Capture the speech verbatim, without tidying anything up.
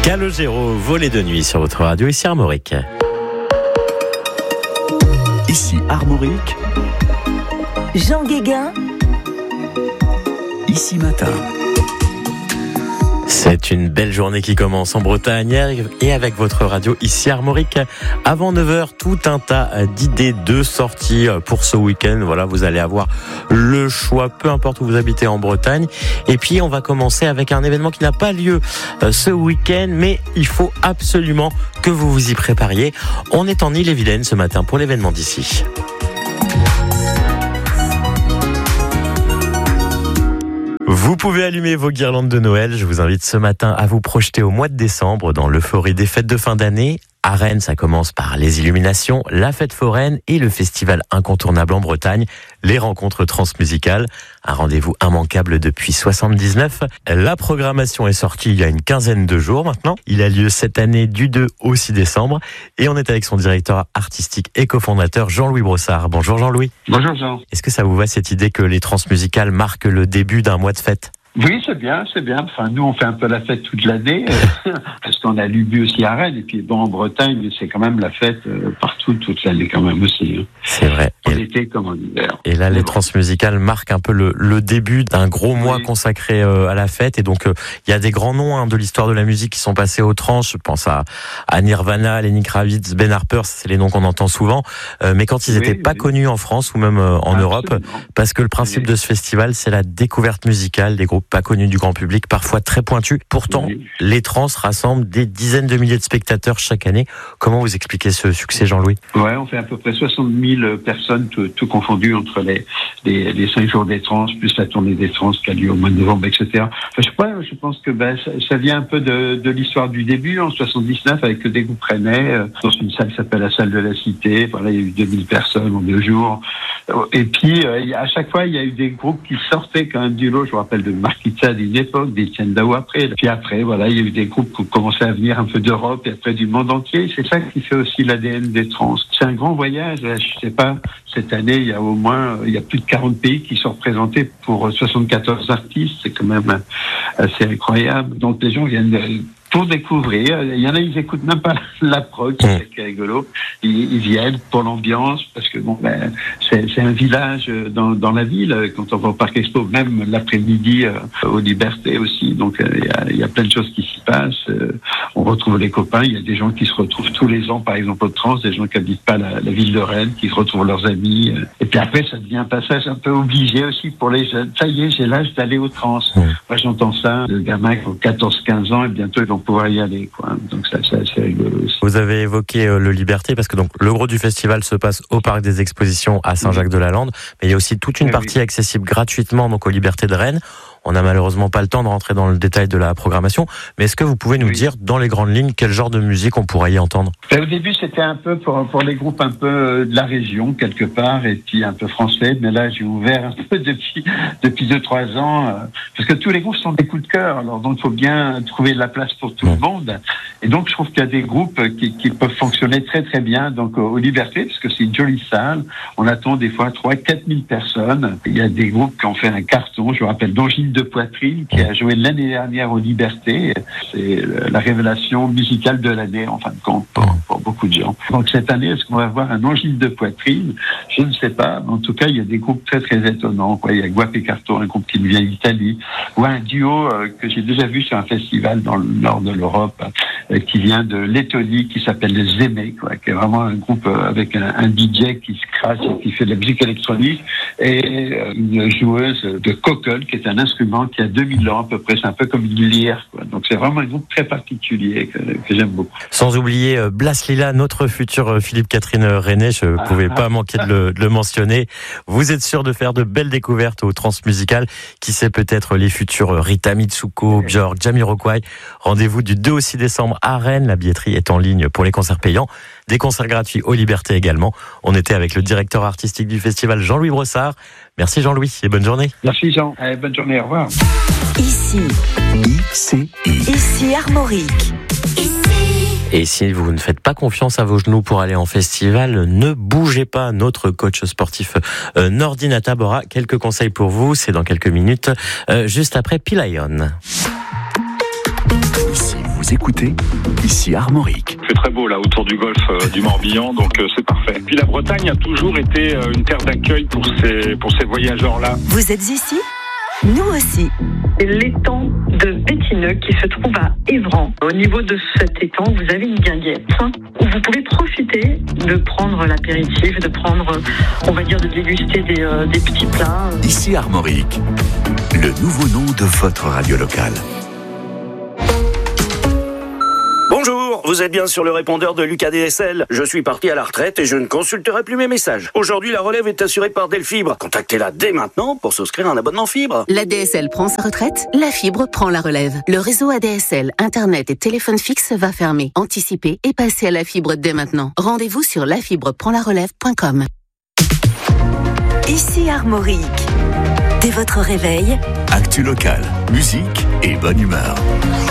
Calogero, volet de nuit sur votre radio, ici Armorique. Ici Armorique. Jean Guéguin. Ici Matin. C'est une belle journée qui commence en Bretagne et avec votre radio ici Armorique. Avant neuf heures, tout un tas d'idées de sorties pour ce week-end. Voilà, vous allez avoir le choix, peu importe où vous habitez en Bretagne. Et puis, on va commencer avec un événement qui n'a pas lieu ce week-end, mais il faut absolument que vous vous y prépariez. On est en Ille-et-Vilaine ce matin pour l'événement d'ici. Vous pouvez allumer vos guirlandes de Noël. Je vous invite ce matin à vous projeter au mois de décembre dans l'euphorie des fêtes de fin d'année. À Rennes, ça commence par les illuminations, la fête foraine et le festival incontournable en Bretagne, les rencontres transmusicales. Un rendez-vous immanquable depuis soixante-dix-neuf. La programmation est sortie il y a une quinzaine de jours maintenant. Il a lieu cette année du deux au six décembre. Et on est avec son directeur artistique et cofondateur Jean-Louis Brossard. Bonjour Jean-Louis. Bonjour Jean. Est-ce que ça vous va cette idée que les transmusicales marquent le début d'un mois de fête ? Oui, c'est bien, c'est bien. Enfin, nous, on fait un peu la fête toute l'année, euh, parce qu'on a l'Ubu aussi à Rennes, et puis bon, en Bretagne, c'est quand même la fête euh, partout, toute l'année quand même aussi. Hein. C'est vrai. En été comme en hiver. Et là, les transmusicales marquent un peu le, le début d'un gros mois oui. consacré euh, à la fête, et donc il euh, y a des grands noms hein, de l'histoire de la musique qui sont passés aux trans. Je pense à, à Nirvana, Lenny Kravitz, Ben Harper, c'est les noms qu'on entend souvent, euh, mais quand ils n'étaient oui, pas oui. connus en France ou même euh, en Absolument. Europe, parce que le principe oui. de ce festival, c'est la découverte musicale des groupes pas connus du grand public, parfois très pointus. Pourtant, oui. les trans rassemblent des dizaines de milliers de spectateurs chaque année. Comment vous expliquez ce succès, Jean-Louis ? Ouais, on fait à peu près soixante mille personnes, tout, tout confondu entre les, les, les cinq jours des trans, plus la tournée des trans qui a lieu au mois de novembre, et cetera. Enfin, je sais pas, je pense que ben, ça, ça vient un peu de, de l'histoire du début, en soixante-dix-neuf, avec des groupes rennais, euh, dans une salle qui s'appelle la salle de la Cité. Voilà, il y a eu deux mille personnes en deux jours. Et puis, euh, à chaque fois, il y a eu des groupes qui sortaient quand même du lot. Je me rappelle de Marquitza à une époque, d'Étienne Dao après. Puis après, voilà, il y a eu des groupes qui ont commencé à venir un peu d'Europe et après du monde entier. C'est ça qui fait aussi l'A D N des trans. C'est un grand voyage. Je sais pas, cette année, il y a au moins, il y a plus de quarante pays qui sont représentés pour soixante-quatorze artistes. C'est quand même assez incroyable. Donc les gens viennent pour découvrir. Il y en a, ils écoutent même pas la prog, c'est qui est rigolo. Ils, ils viennent pour l'ambiance, parce que bon, ben, c'est, c'est un village dans, dans la ville. Quand on va au Parc Expo, même l'après-midi, euh, aux Libertés aussi. Donc, euh, il y a, il y a plein de choses qui s'y passent. Euh, on retrouve les copains. Il y a des gens qui se retrouvent tous les ans, par exemple, au trans, des gens qui habitent pas la, la ville de Rennes, qui retrouvent leurs amis. Euh, et puis après, ça devient un passage un peu obligé aussi pour les jeunes. Ça y est, j'ai l'âge d'aller au trans. Mmh. Moi, j'entends ça, de gamins qui ont quatorze quinze ans, et bientôt, ils vont pouvoir y aller, quoi. Donc ça, c'est assez rigolo aussi. Vous avez évoqué euh, le Liberté, parce que donc le gros du festival se passe au Parc des Expositions à Saint-Jacques-de-la-Lande, mais il y a aussi toute une oui, partie oui. accessible gratuitement donc aux Libertés de Rennes. On n'a malheureusement pas le temps de rentrer dans le détail de la programmation, mais est-ce que vous pouvez nous oui. dire, dans les grandes lignes, quel genre de musique on pourrait y entendre ? Au début, c'était un peu pour, pour les groupes un peu de la région, quelque part, et puis un peu français, mais là, j'ai ouvert un peu depuis depuis deux, trois ans, euh, parce que tous les groupes sont des coups de cœur, alors donc il faut bien trouver de la place pour tout mmh. le monde, et donc je trouve qu'il y a des groupes qui, qui peuvent fonctionner très très bien, donc aux Libertés, parce que c'est une jolie salle, on attend des fois trois à quatre mille personnes, il y a des groupes qui ont fait un carton, je me rappelle d'Angile de Poitrine, qui a joué l'année dernière aux Libertés. C'est la révélation musicale de l'année, en fin de compte, pour, pour beaucoup de gens. Donc cette année, est-ce qu'on va avoir un Angile de Poitrine ? Je ne sais pas. En tout cas, il y a des groupes très, très étonnants. Il y a Guap Carto, un groupe qui nous vient d'Italie, ou un duo euh, que j'ai déjà vu sur un festival dans le nord de l'Europe, euh, qui vient de Lettonie, qui s'appelle les Zémé, quoi, qui est vraiment un groupe euh, avec un, un D J qui se crache et qui fait de la musique électronique, et euh, une joueuse de cockle, qui est un instrument qui a deux mille ans à peu près, c'est un peu comme une lyre, quoi. Donc c'est vraiment un groupe très particulier que, que j'aime beaucoup. Sans oublier euh, Blas Lila, notre futur Philippe Catherine René, je ne ah, pouvais ah, pas manquer ah. de, le, de le mentionner. Vous êtes sûr de faire de belles découvertes aux transmusicales, qui sait peut-être les futurs Rita Mitsuko, ouais. Björk, Jamiroquai. Rendez-vous du deux au six décembre à Rennes, la billetterie est en ligne pour les concerts payants. Des concerts gratuits aux Libertés également. On était avec le directeur artistique du festival, Jean-Louis Brossard. Merci Jean-Louis et bonne journée. Merci Jean, allez, bonne journée, au revoir. Ici, ici, ici Armorique. Et si vous ne faites pas confiance à vos genoux pour aller en festival, ne bougez pas. Notre coach sportif euh, Nordin Atab aura quelques conseils pour vous. C'est dans quelques minutes, euh, juste après Pilion. Si vous Vous écoutez ici Armorique. C'est très beau là autour du golfe euh, du Morbihan, donc euh, c'est parfait. Puis la Bretagne a toujours été euh, une terre d'accueil pour ces, pour ces voyageurs-là. Vous êtes ici ? Nous aussi. L'étang de Bétineux qui se trouve à Évran. Au niveau de cet étang, vous avez une guinguette où vous pouvez profiter de prendre l'apéritif, de prendre, on va dire, de déguster des, euh, des petits plats. Ici Armorique, le nouveau nom de votre radio locale. Bonjour, vous êtes bien sur le répondeur de Lucas D S L. Je suis parti à la retraite et je ne consulterai plus mes messages. Aujourd'hui, la relève est assurée par Delfibre. Contactez-la dès maintenant pour souscrire un abonnement fibre. La D S L prend sa retraite, la fibre prend la relève. Le réseau A D S L, Internet et téléphone fixe va fermer. Anticipez et passez à la fibre dès maintenant. Rendez-vous sur la fibre prend la relève point com. Ici Armorique. Dès votre réveil, Actu locale, musique et bonne humeur.